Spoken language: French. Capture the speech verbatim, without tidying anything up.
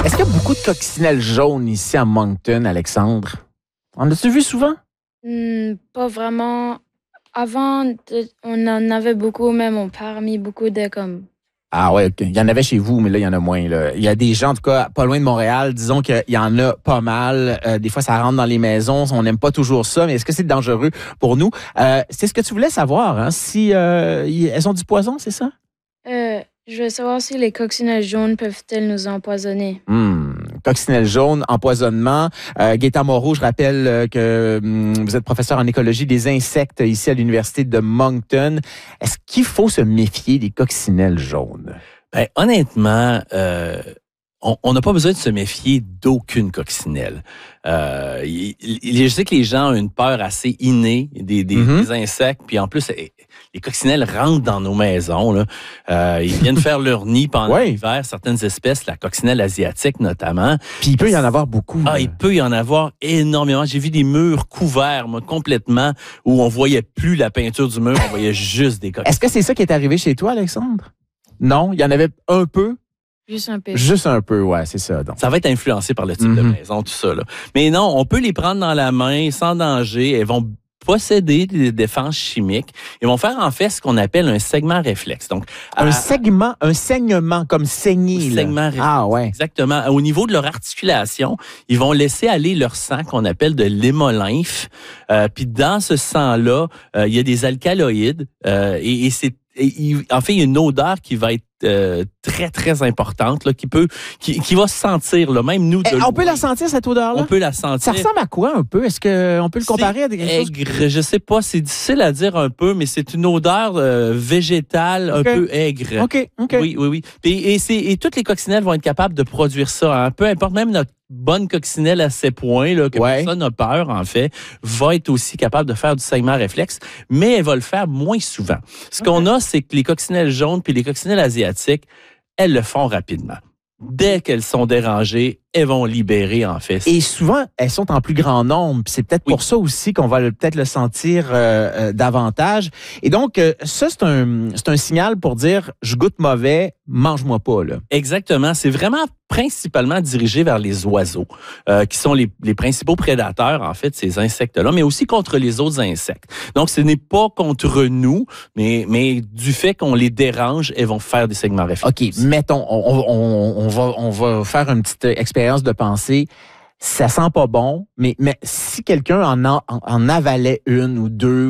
Est-ce qu'il y a beaucoup de coccinelles jaunes ici à Moncton, Alexandre? En as-tu vu souvent? Hmm, pas vraiment. Avant, de- on en avait beaucoup, même mon père a mis beaucoup de comme. Ah ouais, ok. Il y en avait chez vous, mais là, il y en a moins. Là. Il y a des gens, en tout cas, pas loin de Montréal, disons qu'il y en a pas mal. Euh, des fois, ça rentre dans les maisons. On n'aime pas toujours ça, mais est-ce que c'est dangereux pour nous? Euh, c'est ce que tu voulais savoir, hein? Si euh, y- elles ont du poison, c'est ça? Euh, je veux savoir si les coccinelles jaunes peuvent-elles nous empoisonner. Hmm. Coccinelle jaune, empoisonnement. Euh, Gaétan Moreau, je rappelle euh, que hum, vous êtes professeur en écologie des insectes ici à l'Université de Moncton. Est-ce qu'il faut se méfier des coccinelles jaunes? Ben, honnêtement, euh, on on n'a pas besoin de se méfier d'aucune coccinelle. Euh, il- il- je sais que les gens ont une peur assez innée des, des, Mhm. des insectes, puis en plus, eh, les coccinelles rentrent dans nos maisons. Là. Euh, ils viennent faire leur nid pendant Ouais. l'hiver, certaines espèces, la coccinelle asiatique notamment. Puis il peut y en avoir beaucoup. Ah, là. il peut y en avoir énormément. J'ai vu des murs couverts, moi, complètement, où on voyait plus la peinture du mur, on voyait juste des coccinelles. Est-ce que c'est ça qui est arrivé chez toi, Alexandre? Non, il y en avait un peu, Juste un peu. juste un peu, ouais, c'est ça. Donc. Ça va être influencé par le type de Mhm. maison, tout ça. Là. Mais non, on peut les prendre dans la main sans danger. Elles vont posséder des défenses chimiques. Ils vont faire en fait ce qu'on appelle un segment réflexe. Donc, Un à- segment, un saignement comme saigner. Un là. segment réflexe. Ah ouais. Exactement. Au niveau de leur articulation, ils vont laisser aller leur sang qu'on appelle de l'hémolymphe. Euh, puis dans ce sang-là, euh, il y a des alcaloïdes euh, et, et c'est et il- en fait, il y a une odeur qui va être euh, très, très importante, là, qui peut, qui, qui va se sentir, là, même nous. De Eh, on loin, peut la sentir, cette odeur-là? On peut la sentir. Ça ressemble à quoi un peu? Est-ce qu'on peut le comparer à des quelque chose? Aigre, je sais pas, c'est difficile à dire un peu, mais c'est une odeur euh, végétale un Ok. peu aigre. OK, OK. Oui, oui, oui. Puis, et, c'est, et toutes les coccinelles vont être capables de produire ça. Hein. Peu importe, même notre bonne coccinelle à ces points, là, que Ouais. personne n'a peur, en fait, va être aussi capable de faire du saignement réflexe, mais elle va le faire moins souvent. Ce qu'on a, c'est que les coccinelles jaunes puis les coccinelles asiatiques, elles le font rapidement. Dès qu'elles sont dérangées, elles vont libérer, en fait. Et souvent, elles sont en plus grand nombre. Puis c'est peut-être Oui. pour ça aussi qu'on va le- peut-être le sentir euh, euh, davantage. Et donc, euh, ça, c'est un, c'est un signal pour dire, je goûte mauvais, mange-moi pas. Là. Exactement. C'est vraiment principalement dirigé vers les oiseaux, euh, qui sont les, les principaux prédateurs, en fait, de ces insectes-là, mais aussi contre les autres insectes. Donc, ce n'est pas contre nous, mais, mais du fait qu'on les dérange, elles vont faire des segments réflexes. OK, mettons, on, on, on, va, on va faire une petite expérience de pensée. Ça sent pas bon, mais, mais si quelqu'un en, en, en avalait une ou deux